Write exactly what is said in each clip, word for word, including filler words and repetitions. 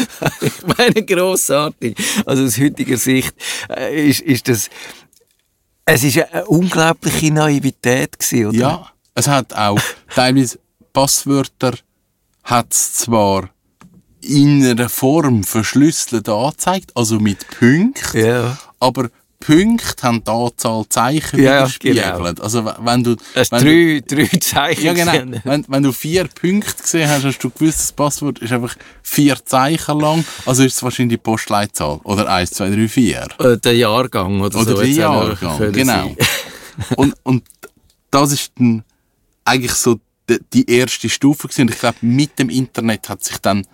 Ich meine, grossartig. Also aus heutiger Sicht äh, ist, ist das... Es war eine unglaubliche Naivität gewesen, oder? Ja, es hat auch teilweise Passwörter hat es zwar in einer Form verschlüsselt angezeigt, also mit Punkten, Ja. aber Punkte haben die Anzahl Zeichen Ja, widerspiegelt. genau. Also wenn du, Es wenn drei, drei Zeichen. Ja, genau. gesehen. Wenn, wenn du vier Punkte gesehen hast, hast du gewusst, das Passwort ist einfach vier Zeichen lang. Also ist es wahrscheinlich die Postleitzahl. Oder eins, zwei, drei, vier. Äh, der Jahrgang oder, Oder so. der jetzt auch noch Jahrgang, können genau. sein. und, und das ist dann eigentlich so die, die erste Stufe gewesen. Und ich glaube, mit dem Internet hat sich dann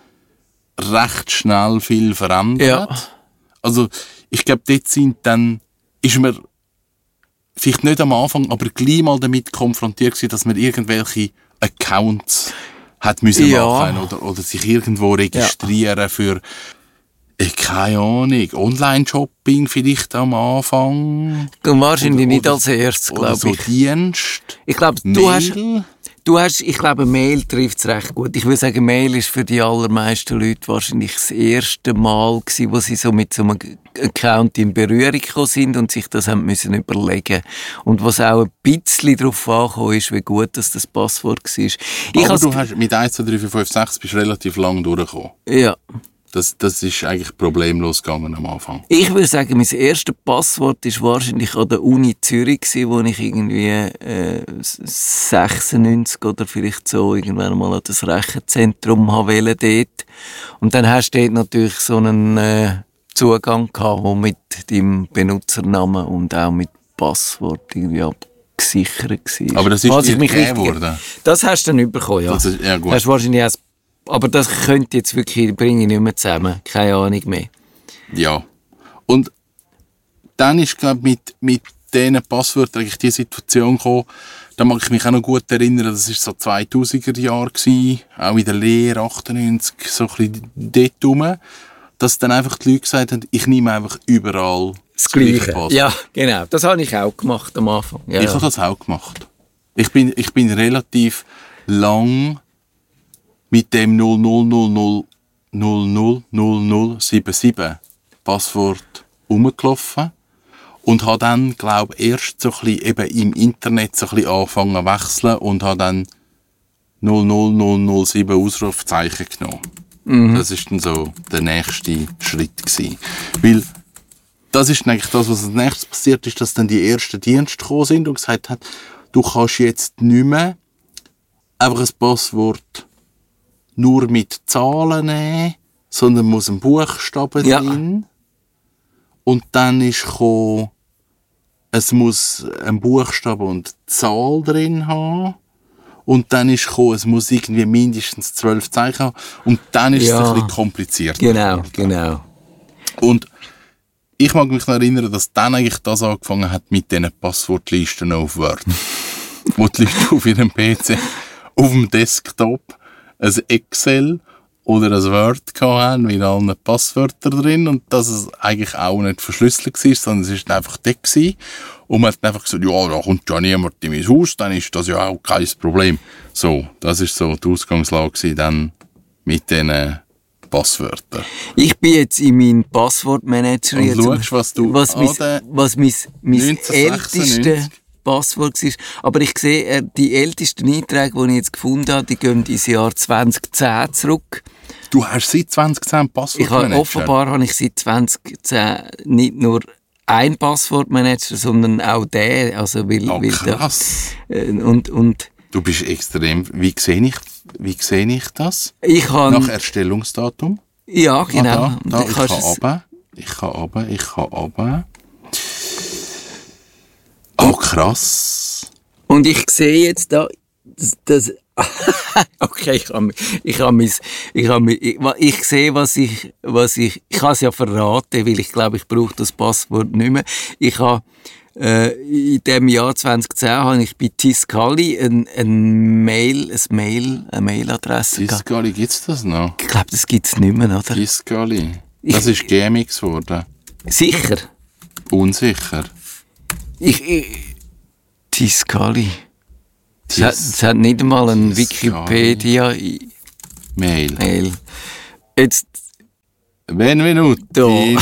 recht schnell viel verändert. Ja. Also ich glaube, dort sind dann, ist man vielleicht nicht am Anfang, aber gleich mal damit konfrontiert gewesen, dass man irgendwelche Accounts hat müssen Ja. machen oder, oder sich irgendwo registrieren ja. für, ich, keine Ahnung, Online-Shopping vielleicht am Anfang. Und wahrscheinlich oder, nicht oder, als erstes, oder glaube so ich. Dienst. Ich glaube, du Mail. hast, du hast, ich glaube, Mail trifft es recht gut. Ich würde sagen, Mail ist für die allermeisten Leute wahrscheinlich das erste Mal gewesen, wo sie so mit so einem Account in Berührung gekommen sind und sich das haben müssen überlegen. Und was auch ein bisschen darauf angekommen ist, wie gut das, das Passwort war. Ich Aber du hast mit eins, zwei, drei, vier, fünf, sechs bist relativ lang durchgekommen. Ja. Das, das ist eigentlich problemlos gegangen am Anfang. Ich würde sagen, mein erstes Passwort war wahrscheinlich an der Uni Zürich, wo ich irgendwie äh, sechsundneunzig oder vielleicht so irgendwann mal an das Rechenzentrum wollte dort. Und dann hast du dort natürlich so einen äh, Zugang gehabt, der mit deinem Benutzernamen und auch mit Passwort irgendwie abgesichert war. Aber das ist Falls dir ich mich gegeben richtig- worden. Das hast du dann bekommen, ja. Das ist, ja, gut. Hast wahrscheinlich auch, aber das könnte jetzt wirklich, bringe ich nicht mehr zusammen. Keine Ahnung mehr. Ja. Und dann ist, glaube ich, mit, mit diesen Passwörtern eigentlich die Situation gekommen, da mag ich mich auch noch gut erinnern, das war so zweitausender Jahre gewesen, auch in der Lehre, achtundneunzig, so ein bisschen dort rum, dass dann einfach die Leute gesagt haben, ich nehme einfach überall Das Gleiche. Passwort. Ja, genau. Das habe ich auch gemacht am Anfang. Ja, Ich ja. habe das auch gemacht. Ich bin, ich bin relativ lang mit dem null null null null null null null null sieben sieben Passwort rumgelaufen und habe dann, glaube ich, erst so ein bisschen eben im Internet so ein bisschen angefangen zu wechseln und habe dann null null null null sieben Ausrufzeichen genommen. Mhm. Das ist dann so der nächste Schritt gewesen. Weil das ist eigentlich das, was als nächstes passiert ist, dass dann die ersten Dienste gekommen sind und gesagt haben, du kannst jetzt nicht mehr einfach ein Passwort nur mit Zahlen nehmen, sondern muss ein Buchstaben Ja. drin. Und dann ist gekommen, es muss ein Buchstaben und Zahl drin haben. Und dann ist gekommen, es muss irgendwie mindestens zwölf Zeichen haben. Und dann ist Ja. es ein bisschen komplizierter Genau, geworden. genau. Und ich mag mich noch erinnern, dass dann eigentlich das angefangen hat mit diesen Passwortlisten auf Word. Wo die Leute auf ihrem P C, auf dem Desktop, ein Excel oder ein Word hatten mit allen Passwörtern drin und dass es eigentlich auch nicht verschlüsselt war, sondern es war einfach da gewesen. Und man hat einfach gesagt, ja, da kommt ja niemand in mein Haus, dann ist das ja auch kein Problem. So, das war so die Ausgangslage gewesen, dann mit diesen Passwörtern. Ich bin jetzt in meinen Passwortmanager. Und jetzt, schaust, was du was an mein, den was mein, mein neunzehnhundertsechsundneunzig ältestes Passwort war. Aber ich sehe, äh, die ältesten Einträge, die ich jetzt gefunden habe, die gehen ins Jahr zweitausendzehn zurück. Du hast seit zweitausendzehn Ich habe, Passwortmanager. offenbar habe ich seit zweitausendzehn nicht nur ein Passwortmanager, sondern auch den. Also weil, Oh, weil krass. Da, äh, und, und Du bist extrem. Wie sehe ich, wie sehe ich das? ich habe... Nach Erstellungsdatum? Ja, genau. Ah, da, da, Und ich kannst kann es- runter. Ich kann runter. Ich kann runter. Oh, krass. Und ich sehe jetzt da, das, das okay, ich habe, ich habe mis, ich habe, ich, ich sehe, was ich, was ich, ich kann es ja verraten, weil ich glaube, ich brauche das Passwort nicht mehr. Ich habe, äh, in dem Jahr zweitausendzehn habe ich bei Tiscali ein, ein Mail, ein Mail, eine Mailadresse gehabt. Tiscali, gibt es das noch? Ich glaube, das gibt es nicht mehr, oder? Tiscali. Das ist G M X geworden. Sicher. Unsicher. Ich, ich Tiscali. Es Tis- hat, es hat nicht einmal ein Tiscali. Wikipedia. Mail. Mail. Jetzt, Benvenuti.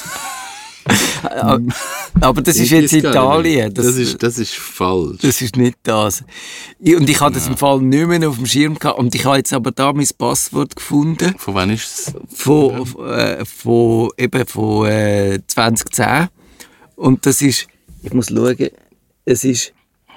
Aber das ist jetzt Italien. Das, das, ist, das ist falsch. Das ist nicht das. Und ich hatte das im Fall nicht mehr auf dem Schirm gehabt. Und ich habe jetzt aber da mein Passwort gefunden. Von wann ist es? Von, äh, von, eben von äh, zwanzig zehn. Und das ist, ich muss schauen, es ist,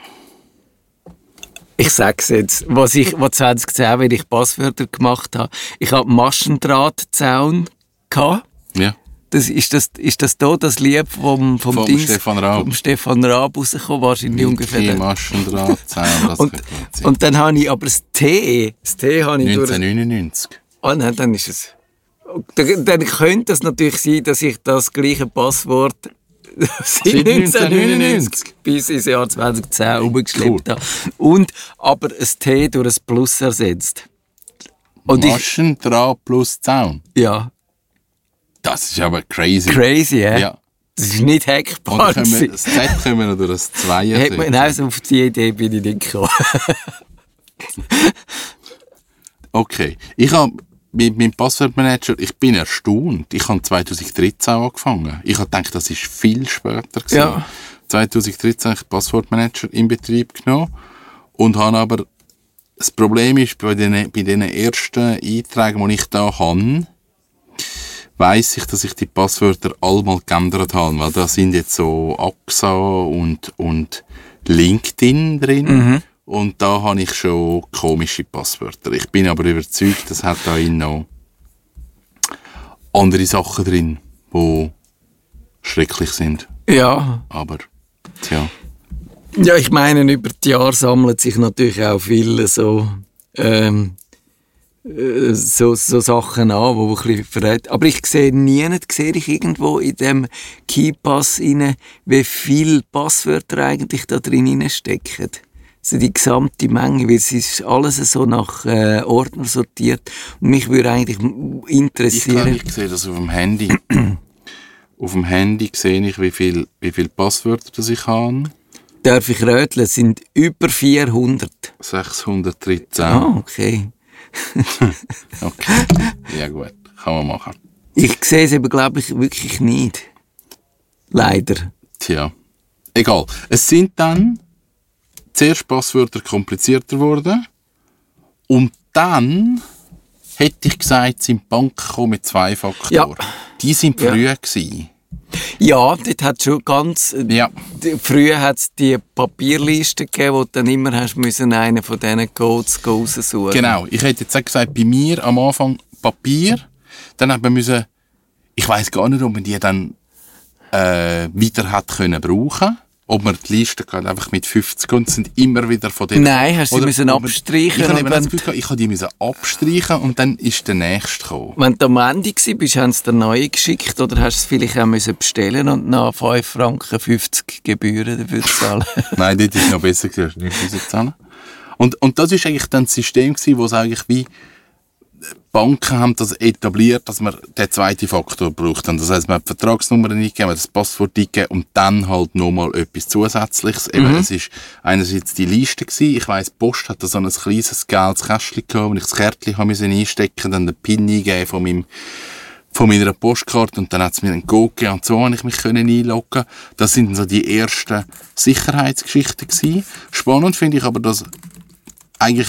ich sage es jetzt, was ich, was zwanzig zehn, wenn ich Passwörter gemacht habe. Ich hatte Maschendrahtzaun gehabt. Ja. Das, ist, das, ist das da das Lied vom, vom, vom Dings, Stefan Raab? Vom Stefan Raab rausgekommen, wahrscheinlich ungefähr. Die Maschendrahtzaun, das und, und dann habe ich aber das T, das T habe ich neunzehnhundertneunundneunzig. Ah oh nein, dann ist es. Dann, dann könnte es natürlich sein, dass ich das gleiche Passwort seit neunzehnhundertneunundneunzig bis ins Jahr zwanzig zehn umgeschleppt habe. Und aber ein T durch ein Plus ersetzt. Und Maschendraht plus Zaun? Ja. Das ist aber crazy. Crazy, ja? Ja. Das ist nicht hackbar. Und wir, das Z können wir noch durch das zwei ersetzen. Nein, also auf die Idee bin ich nicht gekommen. Okay. Ich habe mit meinem Passwortmanager, ich bin erstaunt. Ich habe zwanzig dreizehn angefangen. Ich habe gedacht, das ist viel später gewesen. Ja. zwanzig dreizehn habe ich den Passwortmanager in Betrieb genommen und habe aber, das Problem ist, bei den, bei den ersten Einträgen, die ich da habe, weiss ich, dass ich die Passwörter allemal geändert habe, weil da sind jetzt so A X A und, und LinkedIn drin. Mhm. Und da habe ich schon komische Passwörter. Ich bin aber überzeugt, es hat da noch andere Sachen drin, die schrecklich sind. Ja. Aber, tja. Ja, ich meine, über die Jahre sammeln sich natürlich auch viele so, ähm, so, so Sachen an, die ein bisschen verrät. Aber ich sehe nie, nicht sehe ich irgendwo in dem KeyPass rein, wie viele Passwörter eigentlich da drin stecken. Also die gesamte Menge, weil es ist alles so nach äh, Ordner sortiert. Und mich würde eigentlich interessieren... Ich, kann, ich sehe das auf dem Handy. Auf dem Handy sehe ich, wie viele wie viel Passwörter das ich habe. Darf ich röteln? Es sind über vierhundert. sechshundertdreizehn. Ah, okay. Okay, ja gut, kann man machen. Ich sehe es eben, glaube ich, wirklich nicht. Leider. Tja, egal. Es sind dann zuerst Passwörter komplizierter geworden und dann, hätte ich gesagt, sind Banken gekommen mit zwei Faktoren. Ja. Die sind früh ja. gewesen. Ja, dort hat schon ganz... Ja. Früher hat es die Papierliste gegeben, wo du dann immer hast müssen einen von diesen Codes raussuchen. Genau. Ich hätte jetzt auch gesagt, bei mir am Anfang Papier, dann hat man müssen... Ich weiss gar nicht, ob man die dann äh, wieder hat können brauchen. Ob man die Liste gerade einfach mit fünfzig und sind immer wieder von denen... Nein, hast du sie müssen abstreichen. Ich habe eben das Gefühl, ich habe die müssen abstreichen und dann ist der nächste gekommen. Wenn du am Ende warst, haben sie dir neue geschickt oder hast du es vielleicht auch müssen bestellen und nach fünf Franken fünfzig Gebühren dafür zahlen? Nein, das ist noch besser gewesen, nicht müssen zahlen. Und, und das war eigentlich dann das System, wo es eigentlich wie... Banken haben das etabliert, dass man den zweiten Faktor braucht. Das heisst, man hat die Vertragsnummer eingegeben, das Passwort eingegeben und dann halt nochmal etwas Zusätzliches. Mhm. Eben, es war einerseits die Liste gewesen. Ich weiss, die Post hat da so ein kleines gelbes Kästchen gehabt, wo ich das Kärtchen einstecken musste, dann den PIN eingeben von, meinem, von meiner Postkarte und dann hat es mir einen Code gegeben und so konnte ich mich einloggen. Das sind so die ersten Sicherheitsgeschichten gewesen. Spannend finde ich aber, dass eigentlich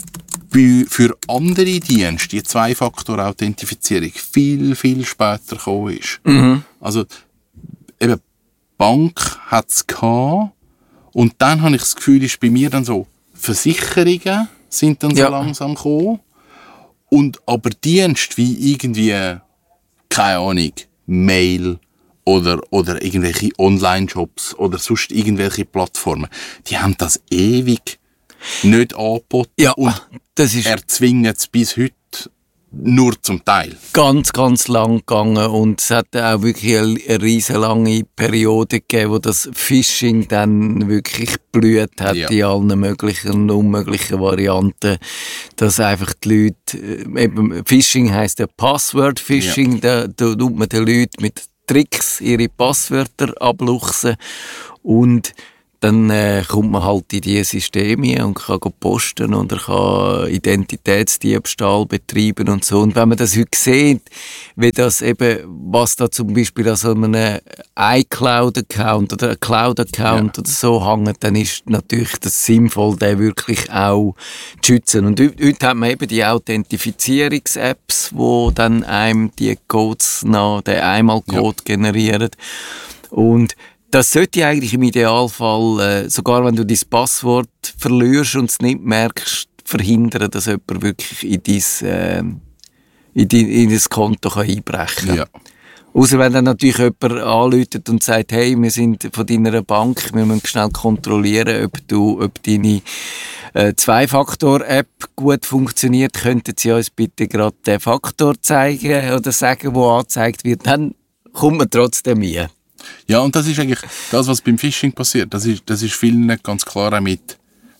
für andere Dienste die Zwei-Faktor-Authentifizierung viel, viel später gekommen ist. Mhm. Also, eben, die Bank hat es gehabt und dann habe ich das Gefühl, ist bei mir dann so, Versicherungen sind dann so ja. langsam gekommen und aber Dienste wie irgendwie, keine Ahnung, Mail oder, oder irgendwelche Online-Shops oder sonst irgendwelche Plattformen, die haben das ewig nicht angeboten ja, und das ist erzwingen es bis heute nur zum Teil. Ganz, ganz lang gegangen und es hat auch wirklich eine, eine riesen lange Periode gegeben, wo das Phishing dann wirklich blüht hat ja. in allen möglichen und unmöglichen Varianten, dass einfach die Leute, eben Phishing heisst ja Password-Phishing, ja. da, da tut man den Leuten mit Tricks ihre Passwörter abluchsen und dann äh, kommt man halt in diese Systeme und kann posten oder kann Identitätsdiebstahl betreiben und so. Und wenn man das heute sieht, wie das eben, was da zum Beispiel an so einem iCloud-Account oder einem Cloud-Account ja. oder so hängt, dann ist natürlich das sinnvoll, den wirklich auch zu schützen. Und heute hat man eben die Authentifizierungs-Apps, wo dann einem die Codes nach, den Einmalcode ja. generieren. Und das sollte eigentlich im Idealfall, äh, sogar wenn du dein Passwort verlierst und es nicht merkst, verhindern, dass jemand wirklich in dein, äh, in dein, in dein Konto kann einbrechen kann. Ja. Außer wenn dann natürlich jemand anruft und sagt, hey, wir sind von deiner Bank, wir müssen schnell kontrollieren, ob, du, ob deine äh, Zwei-Faktor-App gut funktioniert, könnten Sie uns bitte gerade den Faktor zeigen oder sagen, wo angezeigt wird, dann kommt man trotzdem rein. Ja, und das ist eigentlich das, was beim Phishing passiert. Das ist, das ist vielen nicht ganz klar. Auch mit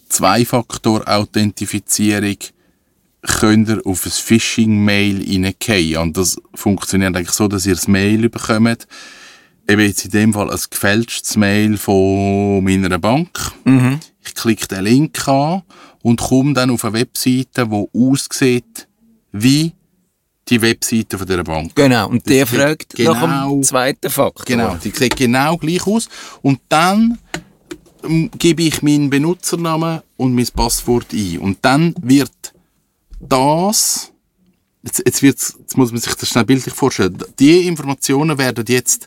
Zwei-Faktor-Authentifizierung könnt ihr auf ein Phishing-Mail reingehen. Und das funktioniert eigentlich so, dass ihr das Mail bekommt. Eben jetzt in dem Fall ein gefälschtes Mail von meiner Bank. Mhm. Ich klicke den Link an und komme dann auf eine Webseite, die aussieht wie die Webseite von dieser Bank. Genau, und der fragt genau, nach dem zweiten Faktor. Genau, die sieht genau gleich aus. Und dann ähm, gebe ich meinen Benutzernamen und mein Passwort ein. Und dann wird das, jetzt, jetzt, wird's, jetzt muss man sich das schnell bildlich vorstellen, die Informationen werden jetzt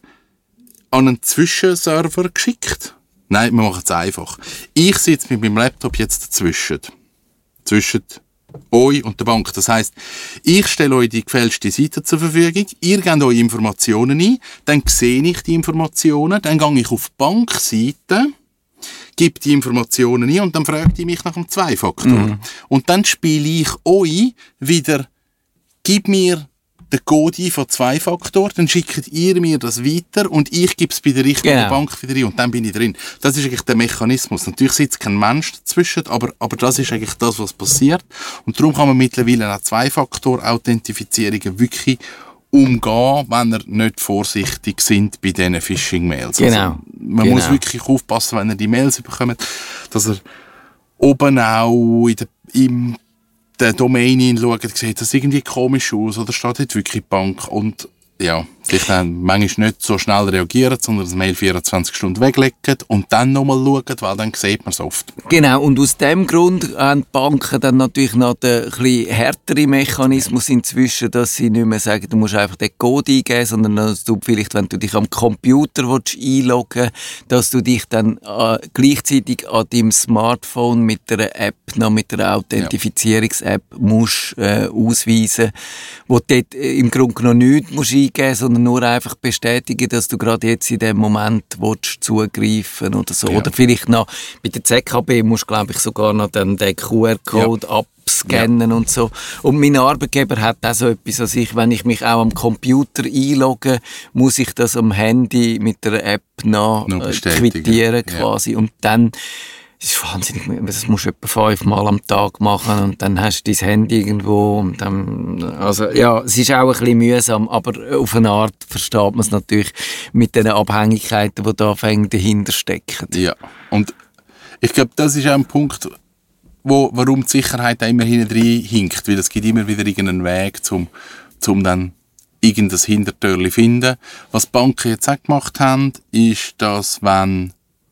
an einen Zwischenserver geschickt. Nein, wir machen es einfach. Ich sitze mit meinem Laptop jetzt dazwischen. Zwischen euch und der Bank. Das heisst, ich stelle euch die gefälschte Seite zur Verfügung, ihr gebt eure Informationen ein, dann sehe ich die Informationen, dann gehe ich auf die Bankseite, gebe die Informationen ein und dann fragt ihr mich nach dem Zwei-Faktor. Mhm. Und dann spiele ich euch wieder, gib mir den Code ein von Zwei-Faktor, dann schickt ihr mir das weiter und ich gebe es bei der richtigen genau. Bank wieder ein und dann bin ich drin. Das ist eigentlich der Mechanismus. Natürlich sitzt kein Mensch dazwischen, aber, aber das ist eigentlich das, was passiert. Und darum kann man mittlerweile auch Zwei-Faktor-Authentifizierungen wirklich umgehen, wenn ihr nicht vorsichtig sind bei diesen Phishing-Mails. Genau. Also man genau. muss wirklich aufpassen, wenn ihr die Mails bekommt, dass ihr oben auch in der, im der Domain hinschaut, sieht das irgendwie komisch aus oder steht dort wirklich Bank und ja, vielleicht dann manchmal nicht so schnell reagieren, sondern das Mail vierundzwanzig Stunden weglegen und dann nochmal schauen, weil dann sieht man es oft. Genau, und aus dem Grund haben die Banken dann natürlich noch den etwas härteren Mechanismus inzwischen, dass sie nicht mehr sagen, du musst einfach den Code eingeben, sondern dass du vielleicht, wenn du dich am Computer einloggen willst, dass du dich dann äh, gleichzeitig an deinem Smartphone mit einer App, noch mit einer Authentifizierungs-App musst, äh, ausweisen, wo du dort äh, im Grunde noch nichts musst eingeben, sondern nur einfach bestätigen, dass du gerade jetzt in dem Moment willst zugreifen oder so. Ja. Oder vielleicht noch bei der Z K B musst du, glaube ich, sogar noch den, den Q R-Code ja. abscannen ja. und so. Und mein Arbeitgeber hat auch so etwas, also ich, wenn ich mich auch am Computer einlogge, muss ich das am Handy mit der App noch, noch äh, quittieren quasi. Ja. Und dann das ist wahnsinnig, das musst du etwa fünfmal am Tag machen und dann hast du dein Handy irgendwo und dann, also ja, es ist auch ein bisschen mühsam, aber auf eine Art versteht man es natürlich mit den Abhängigkeiten, die da dahinter stecken. Ja, und ich glaube, das ist auch ein Punkt, wo, warum die Sicherheit auch immer hinten rein hinkt, weil es gibt immer wieder irgendeinen Weg, um zum dann irgendein Hintertürchen zu finden. Was die Banken jetzt auch gemacht haben, ist, dass wenn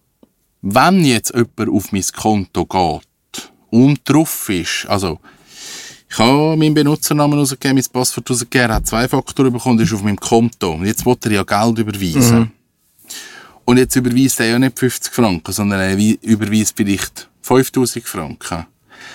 Wenn jetzt jemand auf mein Konto geht und drauf ist, also ich habe meinen Benutzernamen rausgegeben, mein Passwort rausgegeben, er hat zwei Faktoren bekommen, ist auf meinem Konto. Und jetzt will er ja Geld überweisen. Mhm. Und jetzt überweist er ja nicht fünfzig Franken, sondern er überweist vielleicht fünftausend Franken.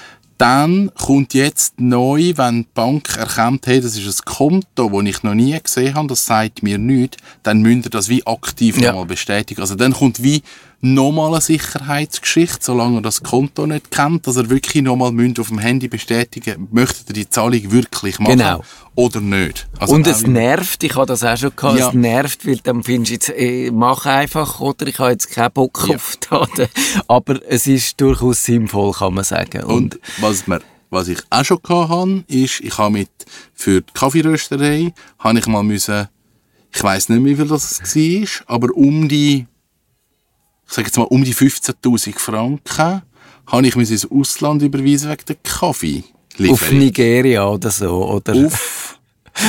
Dann kommt jetzt neu, wenn die Bank erkennt, hey, das ist ein Konto, das ich noch nie gesehen habe, das sagt mir nichts, dann müsst ihr das wie aktiv ja. nochmal bestätigen. Also dann kommt wie nochmal eine Sicherheitsgeschichte, solange ihr das Konto nicht kennt, dass ihr wirklich nochmal auf dem Handy bestätigen, möchtet ihr die Zahlung wirklich machen genau. oder nicht. Also und es nervt, ich habe das auch schon gehabt, ja. es nervt, weil dann findest du jetzt, eh, mach einfach, oder ich habe jetzt keinen Bock ja. auf das. Aber es ist durchaus sinnvoll, kann man sagen. Und, und was, wir, was ich auch schon gehabt habe, ist, ich habe mit, für die Kaffeerösterei, habe ich mal müssen, ich weiss nicht mehr, wie viel das war, aber um die ich sage jetzt mal, um die fünfzehntausend Franken, habe ich mir ins Ausland überweisen wegen der Kaffee. Auf Nigeria oder so, oder? Auf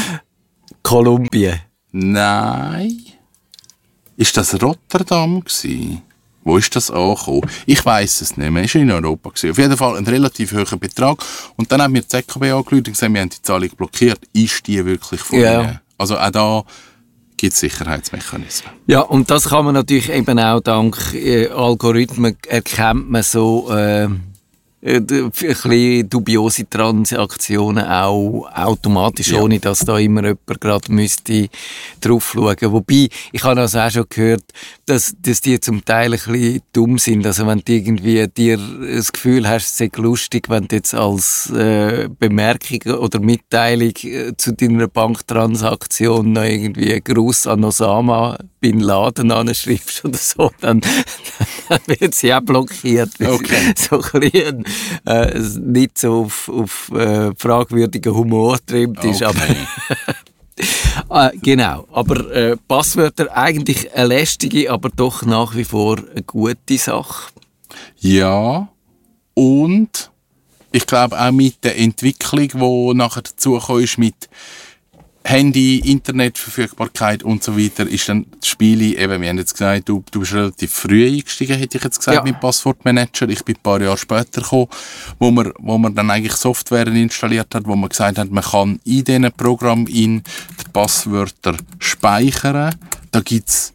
Kolumbien. Nein. Ist das Rotterdam gewesen? Wo ist das angekommen? Ich weiss es nicht mehr. Es war in Europa gewesen. Auf jeden Fall ein relativ hoher Betrag. Und dann haben wir die Z K B angerufen und gesagt, wir haben die Zahlung blockiert. Ist die wirklich von ja. Ihnen? Also auch da gibt es Sicherheitsmechanismen. Ja, und das kann man natürlich eben auch dank äh, Algorithmen erkennt man so äh, ein bisschen dubiose Transaktionen auch automatisch, ja. ohne dass da immer jemand gerade müsste drauf schauen. Wobei, ich habe also auch schon gehört, dass, dass die zum Teil ein bisschen dumm sind. Also wenn du irgendwie dir das Gefühl hast, es sei lustig, wenn du jetzt als äh, Bemerkung oder Mitteilung äh, zu deiner Banktransaktion noch irgendwie Gruß an Osama Bin Laden anschreibst oder so, dann, dann wird sie auch blockiert. Okay. So ein bisschen äh, nicht so auf, auf äh, fragwürdigen Humor trimmt ist. Okay. Aber, äh, genau, aber äh, Passwörter eigentlich eine lästige, aber doch nach wie vor eine gute Sache. Ja, und ich glaube auch mit der Entwicklung, die nachher dazugekommen ist, mit Handy, Internetverfügbarkeit und so weiter, ist dann das Spiel, eben, wir haben jetzt gesagt, du, du bist relativ früh eingestiegen, hätte ich jetzt gesagt, ja. mit Passwortmanager. Ich bin ein paar Jahre später gekommen, wo man, wo man dann eigentlich Software installiert hat, wo man gesagt hat, man kann in diesen Programmen in die Passwörter speichern. Da gibt es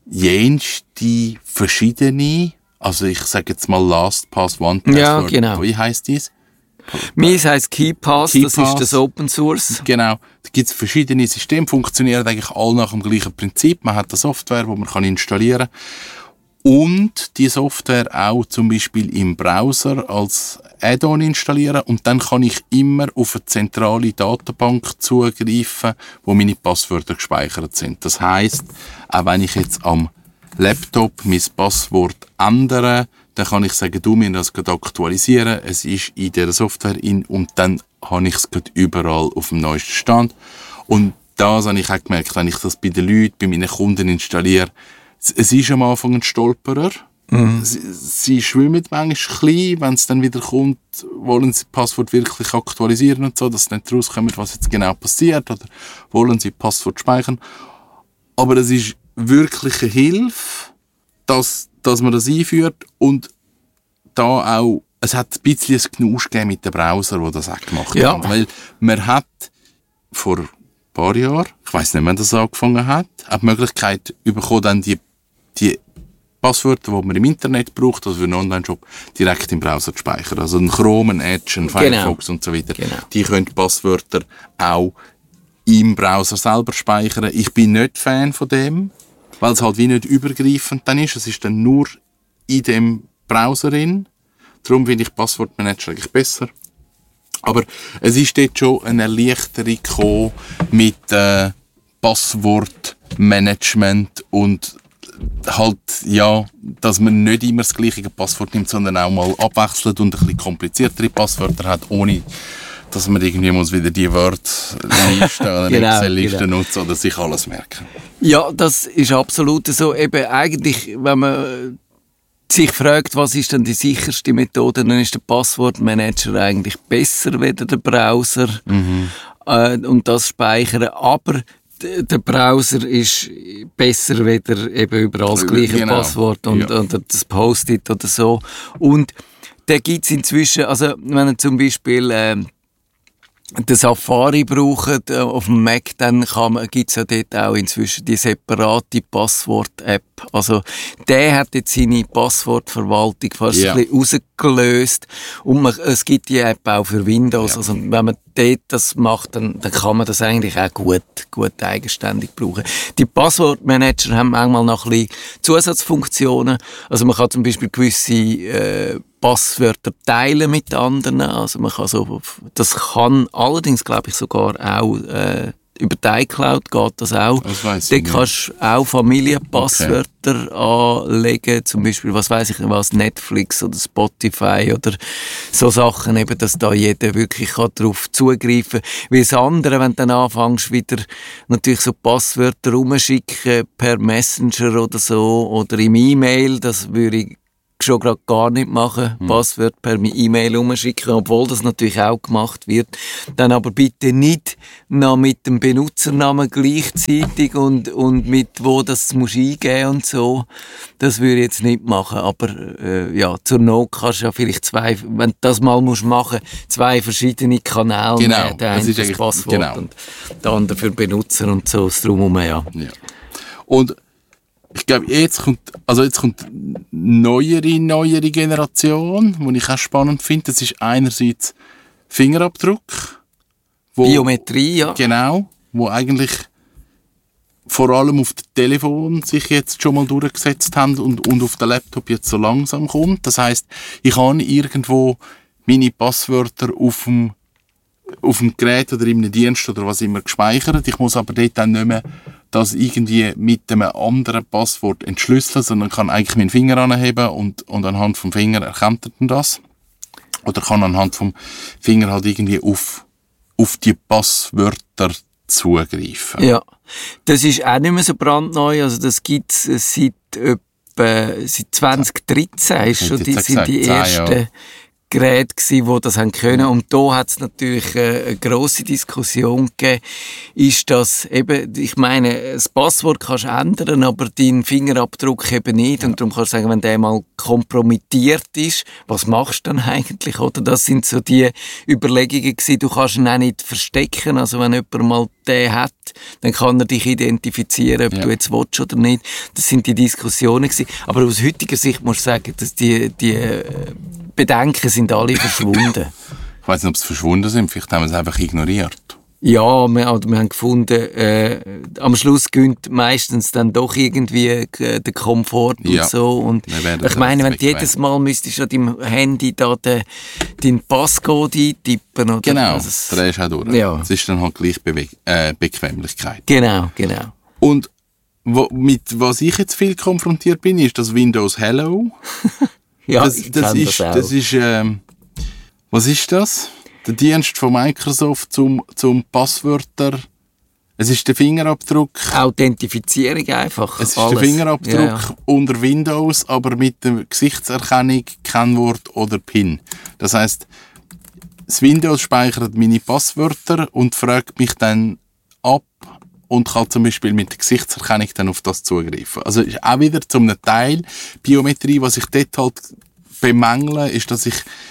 jenste verschiedene, also ich sage jetzt mal LastPass, OnePassword. Ja, genau. Wie heisst dies? Meins heisst KeePass, KeePass, das ist das Open Source. Genau, da gibt es verschiedene Systeme, funktionieren eigentlich alle nach dem gleichen Prinzip. Man hat eine Software, die man kann installieren kann. Und die Software auch zum Beispiel im Browser als Add-on installieren. Und dann kann ich immer auf eine zentrale Datenbank zugreifen, wo meine Passwörter gespeichert sind. Das heisst, auch wenn ich jetzt am Laptop mein Passwort ändere, dann kann ich sagen, du mir das gerade aktualisieren. Es ist in dieser Software in und dann habe ich es gerade überall auf dem neuesten Stand. Und das habe ich auch gemerkt, wenn ich das bei den Leuten, bei meinen Kunden installiere. Es ist am Anfang ein Stolperer. Mhm. Sie, sie schwimmen manchmal ein bisschen, wenn es dann wieder kommt, wollen sie das Passwort wirklich aktualisieren und so, dass sie nicht rauskommen, was jetzt genau passiert, oder wollen sie Passwort speichern. Aber es ist wirklich eine Hilfe, dass, dass man das einführt und da auch, es hat ein bisschen ein Knusch gegeben mit dem Browser, der das auch gemacht ja. hat. Weil man hat vor ein paar Jahren, ich weiss nicht, wann das angefangen hat, auch die Möglichkeit bekommen, dann die, die Passwörter, die man im Internet braucht, also für einen Online-Shop, direkt im Browser zu speichern. Also ein Chrome, ein Edge, ein Firefox genau. und so weiter. Genau. Die können Passwörter auch im Browser selber speichern. Ich bin nicht Fan von dem, weil es halt wie nicht übergreifend dann ist. Es ist dann nur in dem Browser drin. Darum finde ich Passwortmanager eigentlich besser. Aber es ist dort schon eine Erleichterung gekommen mit äh, Passwortmanagement und halt, ja, dass man nicht immer das gleiche Passwort nimmt, sondern auch mal abwechselt und ein bisschen kompliziertere Passwörter hat, ohne dass man irgendwie muss wieder die Wordliste oder eine genau, Excel-Liste genau. nutzen oder sich alles merken. Ja, das ist absolut so. Eben eigentlich, wenn man sich fragt, was ist denn die sicherste Methode, dann ist der Passwortmanager eigentlich besser als der Browser Mhm. äh, und das Speichern. Aber d- der Browser ist besser als eben überall das gleiche Genau. Passwort und, Ja. und das Post-it oder so. Und da gibt es inzwischen, also wenn ihr zum Beispiel äh, den Safari braucht äh, auf dem Mac, dann gibt es ja dort auch inzwischen die separate Passwort-App. Also der hat jetzt seine Passwortverwaltung fast Ja. ein bisschen rausgelöst. Und man, es gibt die App auch für Windows. Ja. Also wenn man dort das macht, dann, dann kann man das eigentlich auch gut, gut eigenständig brauchen. Die Passwortmanager haben manchmal noch ein bisschen Zusatzfunktionen. Also man kann zum Beispiel gewisse äh, Passwörter teilen mit anderen. Also man kann so, das kann allerdings, glaube ich, sogar auch äh, über die iCloud geht das auch. Das weiss Da ich nicht. kannst du auch Familienpasswörter anlegen, zum Beispiel, was weiss ich nicht was, Netflix oder Spotify oder so Sachen, eben, dass da jeder wirklich kann darauf zugreifen kann. Wie das andere, wenn du dann anfängst, wieder natürlich so Passwörter rumschicken per Messenger oder so oder im E-Mail, das würde ich schon gerade gar nicht machen, Hm. Passwort per E-Mail umschicken, obwohl das natürlich auch gemacht wird. Dann aber bitte nicht noch mit dem Benutzernamen gleichzeitig und, und mit wo das musst du eingeben und so. Das würde ich jetzt nicht machen, aber äh, ja, zur Not kannst du ja vielleicht zwei, wenn du das mal musst machen, zwei verschiedene Kanäle Genau, nehmen. Der das eine ist das eigentlich- Passwort genau. und der andere für Benutzer und so, das drumherum, ja. Ja. Und ich glaube, jetzt kommt, also jetzt kommt neuere, neuere Generation, die ich auch spannend finde. Das ist einerseits Fingerabdruck. Wo, Biometrie, ja. Genau, wo eigentlich vor allem auf dem Telefon sich jetzt schon mal durchgesetzt haben und, und auf dem Laptop jetzt so langsam kommt. Das heisst, ich habe irgendwo meine Passwörter auf dem, auf dem Gerät oder in einem Dienst oder was immer gespeichert. Ich muss aber dort dann nicht mehr das irgendwie mit einem anderen Passwort entschlüsseln, sondern kann eigentlich meinen Finger anheben und, und anhand vom Finger erkennt er dann das. Oder kann anhand vom Finger halt irgendwie auf, auf die Passwörter zugreifen. Ja, das ist auch nicht mehr so brandneu. Also das gibt es seit etwa seit zwanzig dreizehn. Ist schon hätte die, jetzt sind die gesagt, zehn ersten Jahre. Geräte gewesen, die das haben können. Und da hat es natürlich äh, eine grosse Diskussion gegeben. Ist das eben, ich meine, das Passwort kannst du ändern, aber deinen Fingerabdruck eben nicht. Und darum kannst du sagen, wenn der mal kompromittiert ist, was machst du dann eigentlich? Oder das sind so die Überlegungen gewesen. Du kannst ihn auch nicht verstecken. Also wenn jemand mal den hat, dann kann er dich identifizieren, ob Ja. du jetzt willst oder nicht. Das sind die Diskussionen gewesen. Aber aus heutiger Sicht muss ich sagen, dass die, die äh, Bedenken sind alle verschwunden. Ich weiss nicht, ob sie verschwunden sind. Vielleicht haben wir es einfach ignoriert. Ja, wir, oder wir haben gefunden, äh, am Schluss gönnt meistens dann doch irgendwie äh, der Komfort Ja. und so. Und Wir werden ich meine, wenn du bequem. jedes Mal müsstest an deinem Handy da den, deinen Passcode eintippen. Oder? Genau, Also es- der ist auch durch. Ja. Es ist dann halt gleich Bewe äh, Bequemlichkeit. Genau, genau. Und wo, mit was ich jetzt viel konfrontiert bin, ist das Windows Hello. Ja, das, ich das kenn ist, das auch. das ist, ähm, was ist das? Der Dienst von Microsoft zum, zum Passwörter. Es ist der Fingerabdruck. Authentifizierung einfach. Es ist alles. der Fingerabdruck Ja, ja. unter Windows, aber mit der Gesichtserkennung, Kennwort oder PIN. Das heisst, das Windows speichert meine Passwörter und fragt mich dann ab und kann zum Beispiel mit der Gesichtserkennung dann auf das zugreifen. Also ist auch wieder zum Teil Biometrie, was ich dort halt bemängle, ist, dass ich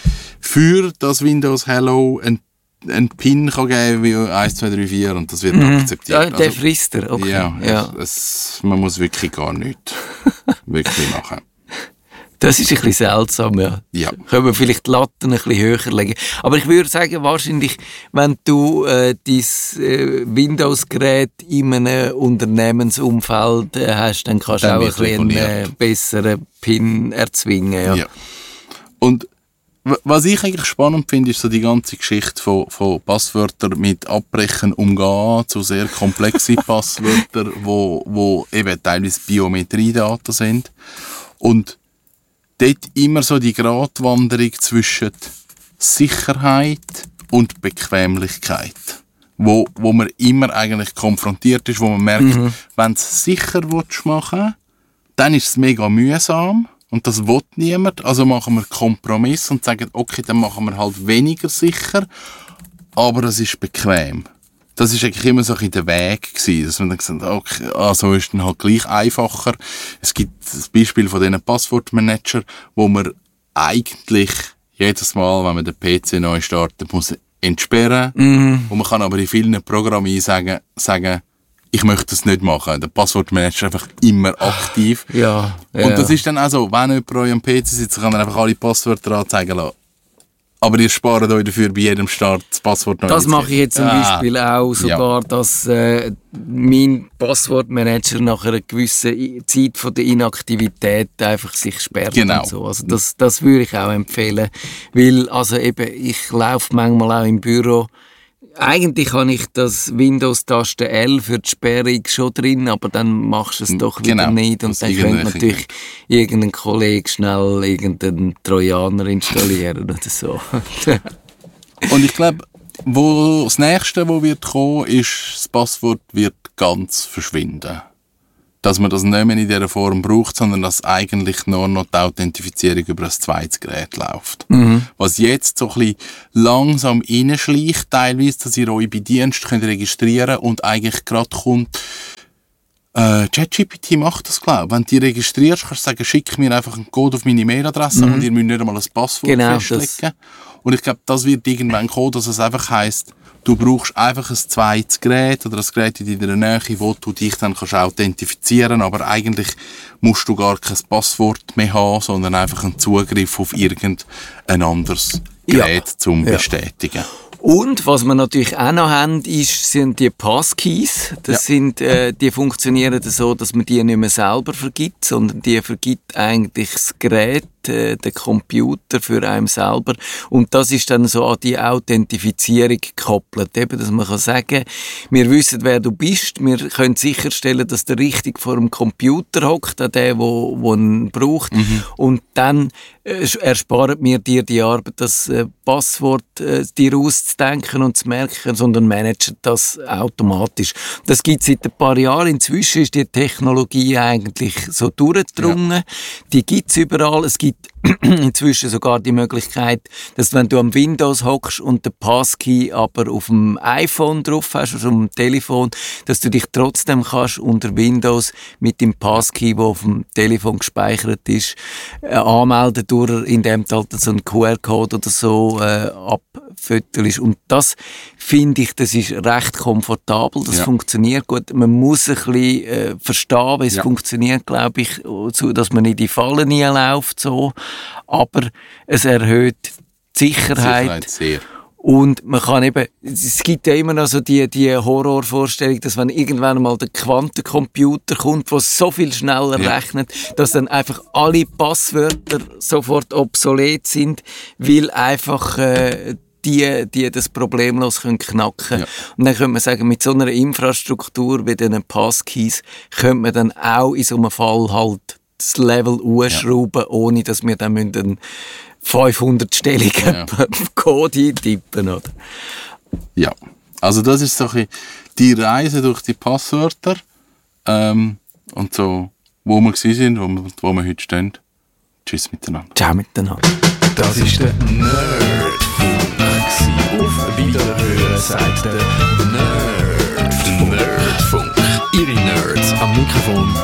für das Windows Hello ein, ein PIN kann geben wie eins, zwei, drei, vier und das wird akzeptiert. Ja, der Also, frisst er, okay. ja, Ja. Es, man muss wirklich gar nichts wirklich machen. Das ist ein bisschen seltsam, ja. Ja. Können wir vielleicht die Latten ein bisschen höher legen. Aber ich würde sagen, wahrscheinlich, wenn du äh, dein äh, Windows-Gerät in einem Unternehmensumfeld äh, hast, dann kannst du Dann auch ein wird bisschen einen äh, reguliert. besseren PIN erzwingen. Ja. Ja. Und w- was ich eigentlich spannend finde, ist so die ganze Geschichte von, von Passwörtern mit Abbrechen umgehen zu sehr komplexen Passwörtern, wo, wo eben teilweise Biometriedaten sind. Und dort immer so die Gratwanderung zwischen Sicherheit und Bequemlichkeit, wo, wo man immer eigentlich konfrontiert ist, wo man merkt, Mhm. wenn du es sicher willst machen, dann ist es mega mühsam und das will niemand. Also machen wir einen Kompromiss und sagen, okay, dann machen wir halt weniger sicher, aber es ist bequem. Das ist eigentlich immer so ein bisschen der Weg gewesen, dass man dann gesagt hat, okay, also ist dann halt gleich einfacher. Es gibt das Beispiel von diesen Passwortmanager, wo man eigentlich jedes Mal, wenn man den P C neu startet, muss entsperren. Mhm. Und man kann aber in vielen Programmen sagen, sagen, ich möchte das nicht machen. Der Passwortmanager ist einfach immer aktiv. Ja, ja. Und das ist dann auch so, wenn jemand bei euch am P C sitzt, kann er einfach alle Passwörter anzeigen lassen. Aber ihr spart euch dafür bei jedem Start das Passwort neu. Das mache ich jetzt zum Ah. Beispiel auch sogar, dass äh, mein Passwortmanager nach einer gewissen I- Zeit von der Inaktivität einfach sich sperrt Genau. und so. Also das, das würde ich auch empfehlen, weil also eben ich laufe manchmal auch im Büro eigentlich habe ich das Windows-Taste L für die Sperrung schon drin, aber dann machst du es doch wieder genau, nicht und dann könnte natürlich irgendein Kollege schnell irgendeinen Trojaner installieren oder so. Und ich glaube, wo das Nächste, was wird kommen, ist, das Passwort wird ganz verschwinden. Dass man das nicht mehr in dieser Form braucht, sondern dass eigentlich nur noch die Authentifizierung über ein zweites Gerät läuft. Mhm. Was jetzt so ein bisschen langsam reinschleicht, teilweise, dass ihr euch bei Diensten könnt registrieren und eigentlich gerade kommt, äh, ChatGPT macht das, glaube ich. Wenn du dich registrierst, kannst du sagen, schick mir einfach einen Code auf meine Mailadresse mhm. und ihr müsst nicht einmal ein Passwort genau, festlegen. Das. Und ich glaube, das wird irgendwann kommen, dass es einfach heisst, du brauchst einfach ein zweites Gerät oder ein Gerät in deiner Nähe, wo du dich dann kannst authentifizieren kannst, aber eigentlich musst du gar kein Passwort mehr haben, sondern einfach einen Zugriff auf irgendein anderes Gerät ja. zum ja. Bestätigen. Und was wir natürlich auch noch haben, ist, sind die Passkeys. Das ja. sind, äh, die funktionieren so, dass man die nicht mehr selber vergibt, sondern die vergibt eigentlich das Gerät, äh, den Computer für einen selber. Und das ist dann so an die Authentifizierung gekoppelt. Eben, dass man kann sagen, wir wissen, wer du bist, wir können sicherstellen, dass der richtig vor dem Computer hockt, der, der ihn braucht. Mhm. Und dann äh, erspart mir dir die Arbeit, das äh, Passwort äh, dir auszudenken und zu merken, sondern managt das automatisch. Das gibt es seit ein paar Jahren. Inzwischen ist die Technologie eigentlich so durchgedrungen. Ja. Die gibt es überall. Es gibt inzwischen sogar die Möglichkeit, dass wenn du am Windows hockst und den Passkey aber auf dem iPhone drauf hast, also auf dem Telefon, dass du dich trotzdem kannst unter Windows mit dem Passkey, der auf dem Telefon gespeichert ist, äh, anmelden durch, indem du halt so einen Q R-Code oder so äh, abfütterst. Und das finde ich, das ist recht komfortabel, das ja. funktioniert gut. Man muss ein bisschen äh, verstehen, wie es ja. funktioniert, glaube ich, so, dass man in die Falle nie läuft, so. Aber es erhöht die Sicherheit. Sicherheit sehr. Und man kann eben, es gibt ja immer noch so die, die Horrorvorstellung, dass wenn irgendwann mal der Quantencomputer kommt, der so viel schneller ja. rechnet, dass dann einfach alle Passwörter sofort obsolet sind, weil einfach äh, die, die das problemlos können knacken. Ja. Und dann könnte man sagen, mit so einer Infrastruktur wie diesen Passkeys könnte man dann auch in so einem Fall halt das Level hochschrauben, ja. ohne dass wir dann einen fünfhundert-stelligen ja. Code eintippen, oder? Ja, also das ist so ein bisschen die Reise durch die Passwörter ähm, und so, wo wir gewesen sind, wo wir, wo wir heute stehen. Tschüss miteinander. Ciao miteinander. Das ist der Nerdfunk. Auf Wiederhören sagt der Nerd. Nerdfunk. Ihre Nerds am Mikrofon